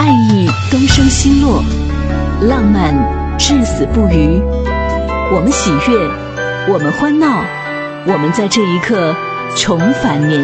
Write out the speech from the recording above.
意东升西落，浪漫至死不渝。我们喜悦，我们欢闹，我们在这一刻重返年